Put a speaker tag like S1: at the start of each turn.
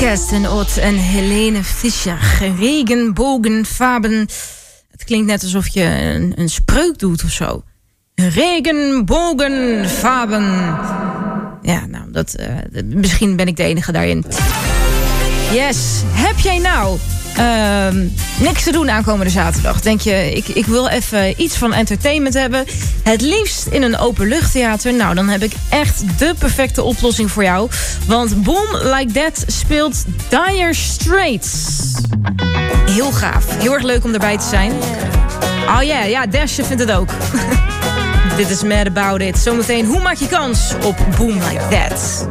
S1: Kerstin Ott en Helene Fischer. Regenbogenfarben. Het klinkt net alsof je een spreuk doet of zo. Regenbogenfarben. Ja, nou, misschien ben ik de enige daarin. Yes. Heb jij nou niks te doen aankomende zaterdag? Denk je, ik wil even iets van entertainment hebben. Het liefst in een openluchttheater. Nou, dan heb ik echt de perfecte oplossing voor jou. Want Boom Like That speelt Dire Straits. Heel gaaf. Heel erg leuk om erbij te zijn. Oh yeah, ja, Dasje vindt het ook. Dit is Mad About It. Zometeen, hoe maak je kans op Boom Like That?